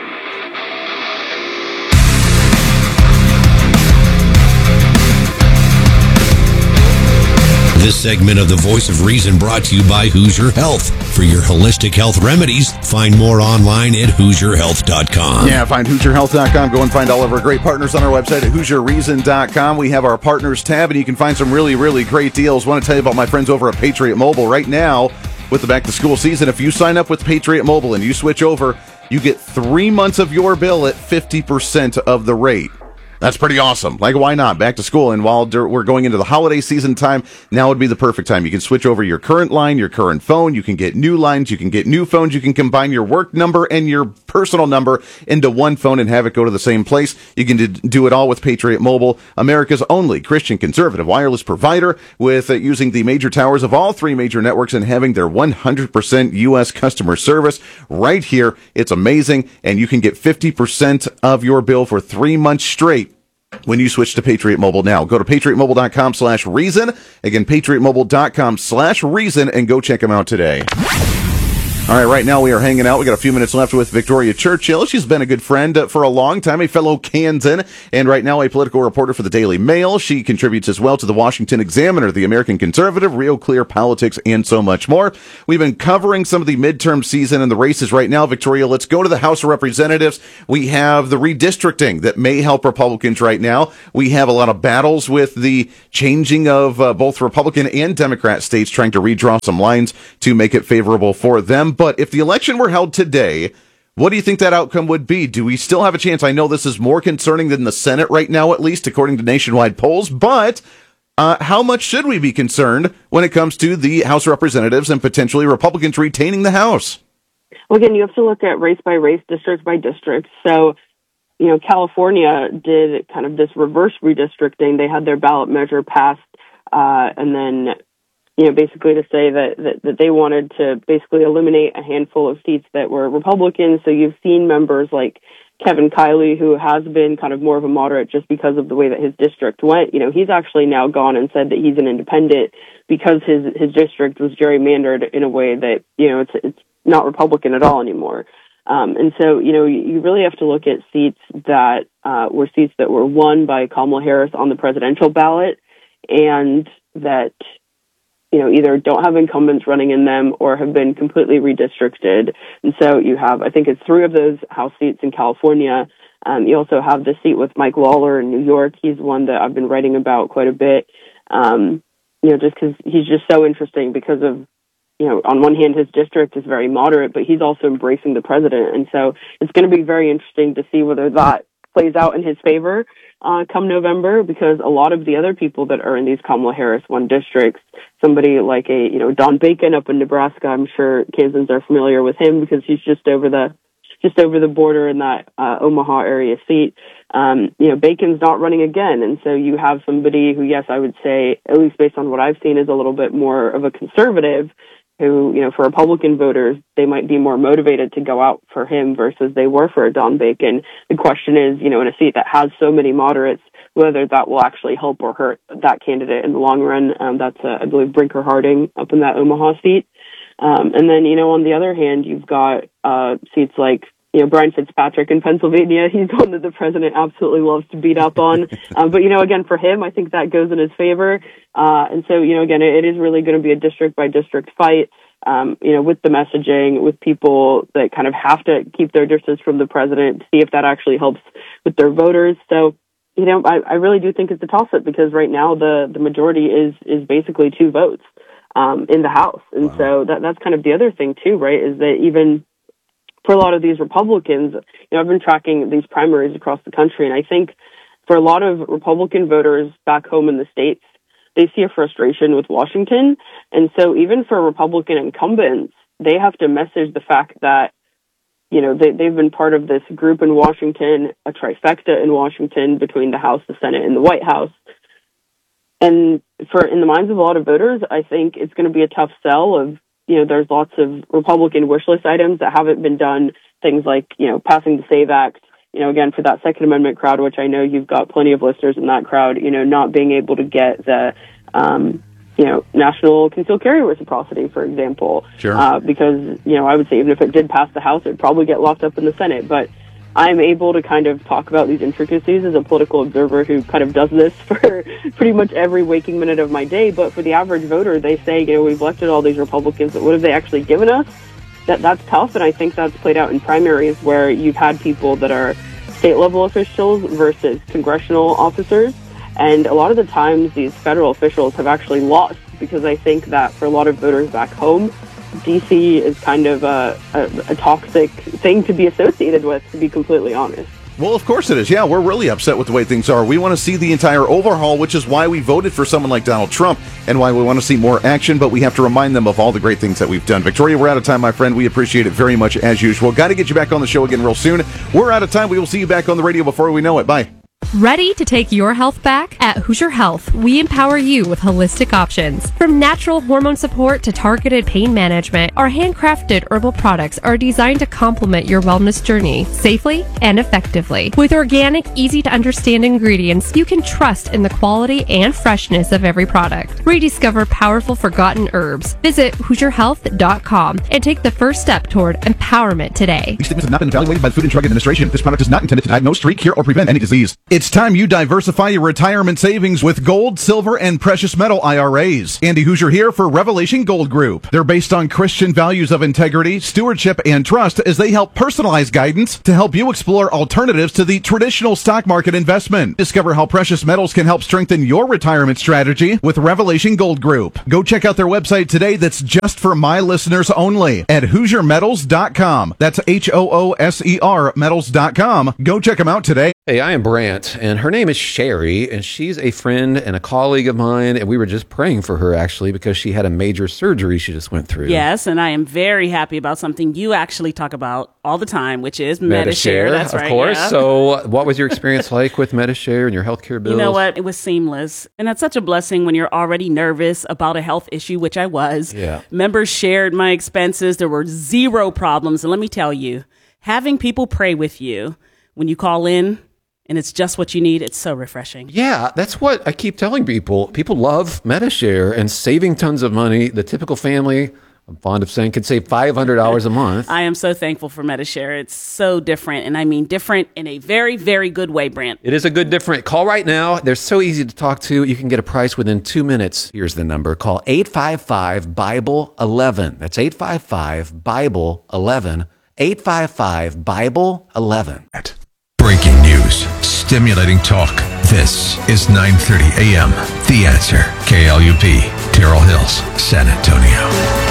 This segment of The Voice of Reason brought to you by Hoosier Health. For your holistic health remedies, find more online at HoosierHealth.com. Yeah, find HoosierHealth.com. Go and find all of our great partners on our website at HoosierReason.com. We have our partners tab, and you can find some really, really great deals. I want to tell you about my friends over at Patriot Mobile. Right now, with the back-to-school season, if you sign up with Patriot Mobile and you switch over, you get 3 months of your bill at 50% of the rate. That's pretty awesome. Like, why not? Back to school. And while we're going into the holiday season time, now would be the perfect time. You can switch over your current line, your current phone. You can get new lines. You can get new phones. You can combine your work number and your personal number into one phone and have it go to the same place. You can do it all with Patriot Mobile, America's only Christian conservative wireless provider, with using the major towers of all three major networks and having their 100% U.S. customer service right here. It's amazing. And you can get 50% of your bill for 3 months straight when you switch to Patriot Mobile now. Go to patriotmobile.com/reason. Again, patriotmobile.com/reason, and go check them out today. All right, right now we are hanging out. We got a few minutes left with Victoria Churchill. She's been a good friend for a long time, a fellow Kansan, and right now a political reporter for the Daily Mail. She contributes as well to the Washington Examiner, the American Conservative, Real Clear Politics, and so much more. We've been covering some of the midterm season and the races right now. Victoria, let's go to the House of Representatives. We have the redistricting that may help Republicans right now. We have a lot of battles with the changing of both Republican and Democrat states trying to redraw some lines to make it favorable for them. But if the election were held today, what do you think that outcome would be? Do we still have a chance? I know this is more concerning than the Senate right now, at least according to nationwide polls, but how much should we be concerned when it comes to the House of Representatives and potentially Republicans retaining the House? Well, again, you have to look at race by race, district by district. So, California did kind of this reverse redistricting. They had their ballot measure passed, and then basically to say that they wanted to basically eliminate a handful of seats that were Republicans. So you've seen members like Kevin Kiley, who has been kind of more of a moderate just because of the way that his district went. He's actually now gone and said that he's an independent because his district was gerrymandered in a way that, it's not Republican at all anymore. And so, you really have to look at seats that were seats that were won by Kamala Harris on the presidential ballot and that either don't have incumbents running in them or have been completely redistricted. And so you have, I think it's 3 of those House seats in California. You also have the seat with Mike Lawler in New York. He's one that I've been writing about quite a bit, just because he's just so interesting because of, on one hand, his district is very moderate, but he's also embracing the president. And so it's going to be very interesting to see whether that plays out in his favor come November, because a lot of the other people that are in these Kamala Harris won districts, somebody like Don Bacon up in Nebraska, I'm sure Kansans are familiar with him because he's just over the border in that Omaha area seat. Bacon's not running again, and so you have somebody who, yes, I would say, at least based on what I've seen, is a little bit more of a conservative, who, for Republican voters, they might be more motivated to go out for him versus they were for a Don Bacon. The question is, in a seat that has so many moderates, whether that will actually help or hurt that candidate in the long run. That's, I believe, Brinker Harding up in that Omaha seat. And then, on the other hand, you've got seats like, Brian Fitzpatrick in Pennsylvania. He's one that the president absolutely loves to beat up on. But, again, for him, I think that goes in his favor. And so, again, it is really going to be a district by district fight, with the messaging, with people that kind of have to keep their distance from the president to see if that actually helps with their voters. So, I really do think it's a toss-up because right now the majority is basically 2 votes in the House. And so that's kind of the other thing, too, right, is that even for a lot of these Republicans, I've been tracking these primaries across the country, and I think for a lot of Republican voters back home in the States, they see a frustration with Washington. And so even for Republican incumbents, they have to message the fact that, they've been part of this group in Washington, a trifecta in Washington between the House, the Senate, and the White House. And in the minds of a lot of voters, I think it's going to be a tough sell of, there's lots of Republican wish list items that haven't been done, things like, passing the SAVE Act, again, for that Second Amendment crowd, which I know you've got plenty of listeners in that crowd, not being able to get the, national concealed carry reciprocity, for example. Sure. Because, I would say even if it did pass the House, it would probably get locked up in the Senate. But I'm able to kind of talk about these intricacies as a political observer who kind of does this for pretty much every waking minute of my day. But for the average voter, they say, we've elected all these Republicans, but what have they actually given us? That's tough, and I think that's played out in primaries where you've had people that are state-level officials versus congressional officers. And a lot of the times, these federal officials have actually lost because I think that for a lot of voters back home, D.C. is kind of a toxic thing to be associated with, to be completely honest. Well, of course it is. Yeah, we're really upset with the way things are. We want to see the entire overhaul, which is why we voted for someone like Donald Trump and why we want to see more action, but we have to remind them of all the great things that we've done. Victoria, we're out of time, my friend. We appreciate it very much as usual. Got to get you back on the show again real soon. We're out of time. We will see you back on the radio before we know it. Bye. Ready to take your health back? At Hoosier Health, we empower you with holistic options. From natural hormone support to targeted pain management, our handcrafted herbal products are designed to complement your wellness journey safely and effectively. With organic, easy-to-understand ingredients, you can trust in the quality and freshness of every product. Rediscover powerful forgotten herbs. Visit HoosierHealth.com and take the first step toward empowerment today. These statements have not been evaluated by the Food and Drug Administration. This product is not intended to diagnose, treat, cure, or prevent any disease. It's time you diversify your retirement savings with gold, silver, and precious metal IRAs. Andy Hoosier here for Revelation Gold Group. They're based on Christian values of integrity, stewardship, and trust as they help personalize guidance to help you explore alternatives to the traditional stock market investment. Discover how precious metals can help strengthen your retirement strategy with Revelation Gold Group. Go check out their website today that's just for my listeners only at HoosierMetals.com. That's HOOSER metals.com. Go check them out today. Hey, I am Brant, and her name is Sherry, and she's a friend and a colleague of mine, and we were just praying for her, actually, because she had a major surgery she just went through. Yes, and I am very happy about something you actually talk about all the time, which is Medi-Share. That's right. Of course. Yeah. So what was your experience like with Medi-Share and your healthcare bills? You know what? It was seamless. And that's such a blessing when you're already nervous about a health issue, which I was. Yeah. Members shared my expenses. There were zero problems. And let me tell you, having people pray with you when you call in, and it's just what you need, it's so refreshing. Yeah, that's what I keep telling people. People love Medi-Share and saving tons of money. The typical family, I'm fond of saying, could save $500 a month. I am so thankful for Medi-Share. It's so different, and I mean different in a very, very good way, Brant. It is a good different. Call right now. They're so easy to talk to. You can get a price within 2 minutes. Here's the number. Call 855-BIBLE-11. That's 855-BIBLE-11. 855-BIBLE-11. Breaking news, stimulating talk. This is 9:30 a.m. The Answer. KLUP, Terrell Hills, San Antonio.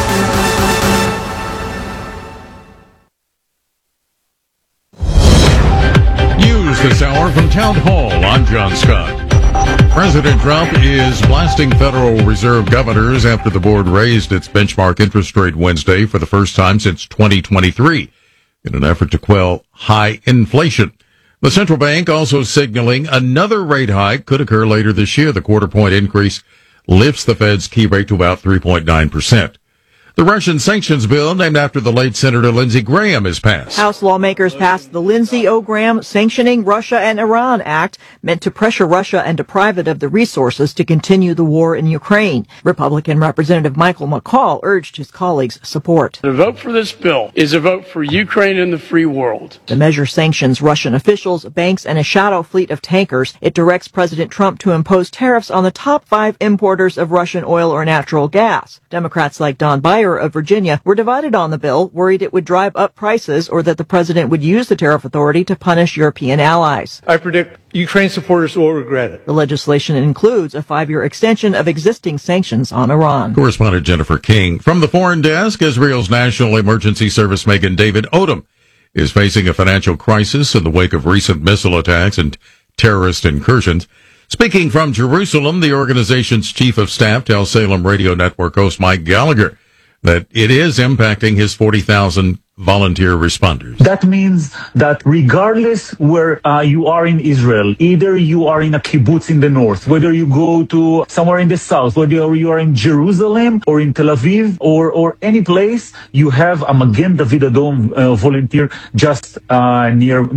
News this hour from Town Hall. I'm John Scott. President Trump is blasting Federal Reserve governors after the board raised its benchmark interest rate Wednesday for the first time since 2023 in an effort to quell high inflation. The central bank also signaling another rate hike could occur later this year. The quarter-point increase lifts the Fed's key rate to about 3.9%. The Russian sanctions bill, named after the late Senator Lindsey Graham, is passed. House lawmakers passed the Lindsey O. Graham Sanctioning Russia and Iran Act, meant to pressure Russia and deprive it of the resources to continue the war in Ukraine. Republican Representative Michael McCall urged his colleagues' support. The vote for this bill is a vote for Ukraine and the free world. The measure sanctions Russian officials, banks, and a shadow fleet of tankers. It directs President Trump to impose tariffs on the top 5 importers of Russian oil or natural gas. Democrats like Don Beyer of Virginia were divided on the bill, worried it would drive up prices or that the president would use the tariff authority to punish European allies. I predict Ukraine supporters will regret it. The legislation includes a 5-year extension of existing sanctions on Iran. Correspondent Jennifer King. From the Foreign Desk, Israel's National Emergency Service Megan David Odom is facing a financial crisis in the wake of recent missile attacks and terrorist incursions. Speaking from Jerusalem, the organization's chief of staff tells Salem Radio Network host Mike Gallagher that it is impacting his 40,000 volunteer responders. That means that regardless where you are in Israel, either you are in a kibbutz in the north, whether you go to somewhere in the south, whether you are in Jerusalem or in Tel Aviv or any place, you have a Magen David Adom volunteer just near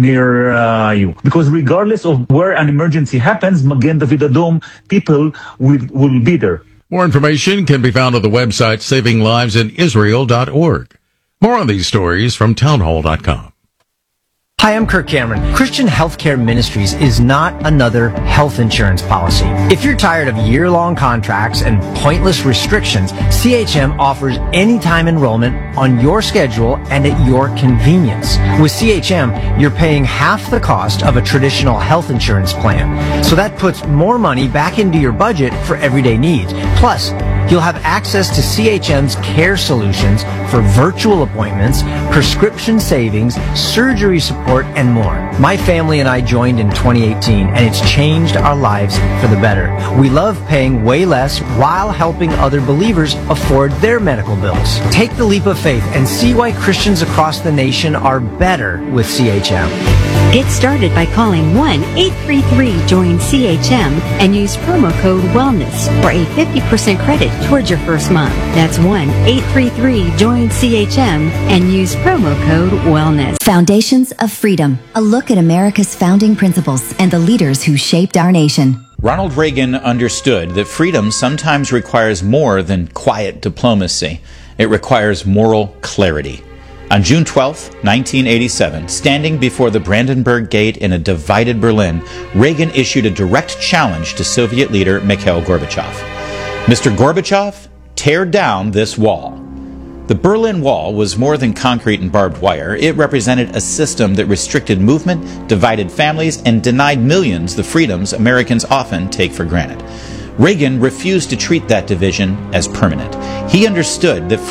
you. Because regardless of where an emergency happens, Magen David Adom people will be there. More information can be found on the website savinglivesinisrael.org. More on these stories from townhall.com. Hi, I'm Kirk Cameron. Christian Healthcare Ministries is not another health insurance policy. If you're tired of year-long contracts and pointless restrictions, CHM offers anytime enrollment on your schedule and at your convenience. With CHM, you're paying half the cost of a traditional health insurance plan. So that puts more money back into your budget for everyday needs. Plus, You'll have access to CHM's care solutions for virtual appointments, prescription savings, surgery support, and more. My family and I joined in 2018, and it's changed our lives for the better. We love paying way less while helping other believers afford their medical bills. Take the leap of faith and see why Christians across the nation are better with CHM. Get started by calling 1-833-JOIN-CHM and use promo code WELLNESS for a 50% credit towards your first month. That's 1-833-JOIN-CHM and use promo code WELLNESS. Foundations of Freedom, a look at America's founding principles and the leaders who shaped our nation. Ronald Reagan understood that freedom sometimes requires more than quiet diplomacy. It requires moral clarity. On June 12, 1987, standing before the Brandenburg Gate in a divided Berlin, Reagan issued a direct challenge to Soviet leader Mikhail Gorbachev. Mr. Gorbachev, tear down this wall. The Berlin Wall was more than concrete and barbed wire. It represented a system that restricted movement, divided families, and denied millions the freedoms Americans often take for granted. Reagan refused to treat that division as permanent. He understood that